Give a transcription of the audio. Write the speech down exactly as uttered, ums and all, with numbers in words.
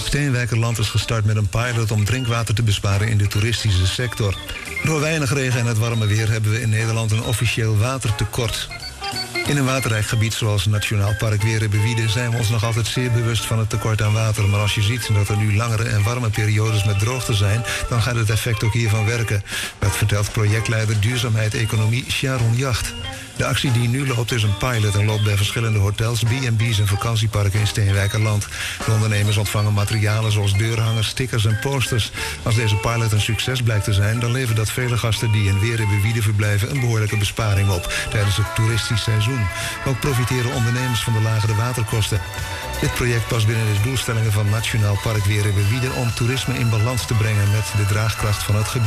Steenwijkerland is gestart met een pilot om drinkwater te besparen in de toeristische sector. Door weinig regen en het warme weer hebben we in Nederland een officieel watertekort. In een waterrijk gebied zoals Nationaal Park Weerhemmerwiede zijn we ons nog altijd zeer bewust van het tekort aan water. Maar als je ziet dat er nu langere en warme periodes met droogte zijn, dan gaat het effect ook hiervan werken. Dat vertelt projectleider Duurzaamheid Economie Sharon Jacht. De actie die nu loopt is een pilot en loopt bij verschillende hotels, B en B's en vakantieparken in Steenwijkerland. De ondernemers ontvangen materialen zoals deurhangers, stickers en posters. Als deze pilot een succes blijkt te zijn, dan levert dat vele gasten die in Weerhemmerwiede verblijven een behoorlijke besparing op tijdens het toeristisch seizoen. Ook profiteren ondernemers van de lagere waterkosten. Dit project past binnen de doelstellingen van Nationaal Park Weerhemmerwiede om toerisme in balans te brengen met de draagkracht van het gebied.